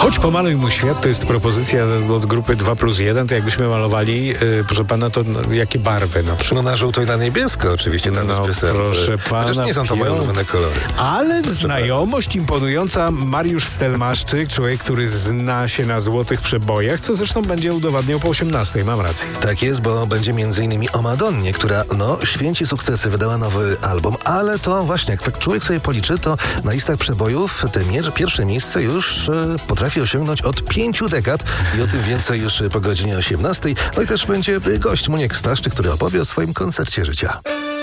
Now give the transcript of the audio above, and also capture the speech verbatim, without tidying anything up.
Choć pomaluj mój świat, to jest propozycja od grupy dwa plus jeden, to jakbyśmy malowali, yy, proszę pana, to no, jakie barwy na przykład? No na żółto i na niebiesko oczywiście, tam No, jest serce. proszę pana, Chociaż nie są to moje pią- ulubione kolory. Ale znajomość imponująca. Mariusz Stelmaszczyk, człowiek, który zna się na złotych przebojach, co zresztą będzie udowadniał po osiemnastej, mam rację. Tak jest, bo będzie między innymi o Madonnie, która no święci sukcesy, wydała nowy album, ale to właśnie, jak tak człowiek sobie policzy, to na listach przebojów te mier- pierwsze miejsce już e, potrafi osiągnąć od pięciu dekad i o tym więcej już po godzinie osiemnastej. No i też będzie gość Muniek Staszczyk, który opowie o swoim koncercie życia.